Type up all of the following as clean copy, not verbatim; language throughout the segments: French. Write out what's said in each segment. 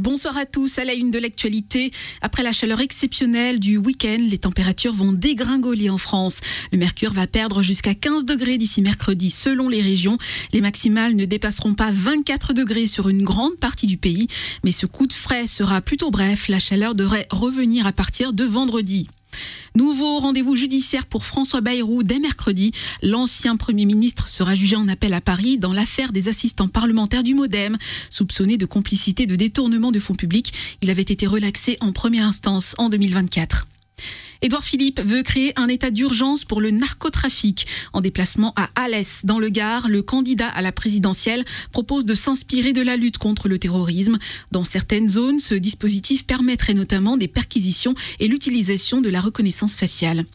Bonsoir à tous, à la une de l'actualité. Après la chaleur exceptionnelle du week-end, les températures vont dégringoler en France. Le mercure va perdre jusqu'à 15 degrés d'ici mercredi selon les régions. Les maximales ne dépasseront pas 24 degrés sur une grande partie du pays. Mais ce coup de frais sera plutôt bref. La chaleur devrait revenir à partir de vendredi. Nouveau rendez-vous judiciaire pour François Bayrou dès mercredi. L'ancien Premier ministre sera jugé en appel à Paris dans l'affaire des assistants parlementaires du MoDem. Soupçonné de complicité de détournement de fonds publics, il avait été relaxé en première instance en 2024. Édouard Philippe veut créer un état d'urgence pour le narcotrafic. En déplacement à Alès, dans le Gard, le candidat à la présidentielle propose de s'inspirer de la lutte contre le terrorisme. Dans certaines zones, ce dispositif permettrait notamment des perquisitions et l'utilisation de la reconnaissance faciale.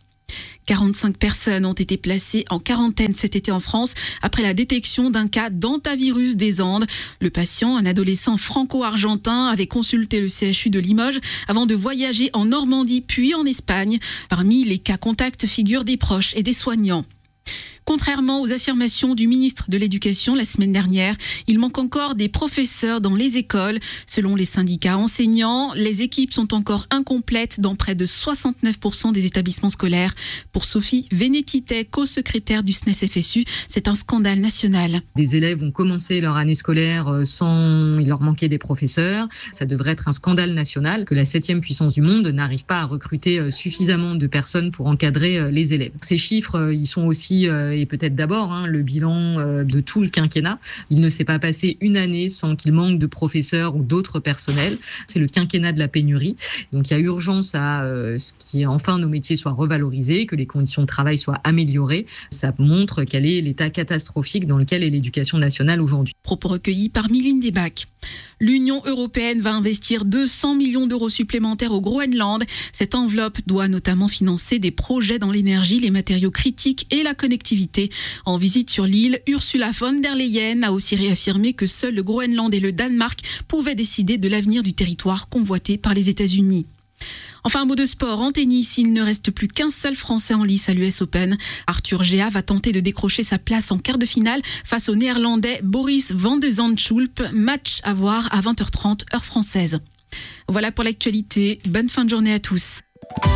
45 personnes ont été placées en quarantaine cet été en France après la détection d'un cas d'hantavirus des Andes. Le patient, un adolescent franco-argentin, avait consulté le CHU de Limoges avant de voyager en Normandie puis en Espagne. Parmi les cas contacts figurent des proches et des soignants. Contrairement aux affirmations du ministre de l'Éducation la semaine dernière, il manque encore des professeurs dans les écoles. Selon les syndicats enseignants, les équipes sont encore incomplètes dans près de 69% des établissements scolaires. Pour Sophie Vénétité, co-secrétaire du SNES-FSU, c'est un scandale national. Des élèves ont commencé leur année scolaire sans il leur manquait des professeurs. Ça devrait être un scandale national que la 7e puissance du monde n'arrive pas à recruter suffisamment de personnes pour encadrer les élèves. Ces chiffres, ils sont aussi et peut-être d'abord le bilan de tout le quinquennat. Il ne s'est pas passé une année sans qu'il manque de professeurs ou d'autres personnels. C'est le quinquennat de la pénurie. Donc il y a urgence à ce qu'enfin nos métiers soient revalorisés, que les conditions de travail soient améliorées. Ça montre quel est l'état catastrophique dans lequel est l'éducation nationale aujourd'hui. Propos recueillis par Mylène Debac. L'Union européenne va investir 200 millions d'euros supplémentaires au Groenland. Cette enveloppe doit notamment financer des projets dans l'énergie, les matériaux critiques et la connectivité. En visite sur l'île, Ursula von der Leyen a aussi réaffirmé que seuls le Groenland et le Danemark pouvaient décider de l'avenir du territoire convoité par les États-Unis. Enfin, un mot de sport. En tennis, il ne reste plus qu'un seul Français en lice à l'US Open. Arthur Gea va tenter de décrocher sa place en quart de finale face au Néerlandais Boris van de Zandschulp. Match à voir à 20h30 heure française. Voilà pour l'actualité. Bonne fin de journée à tous.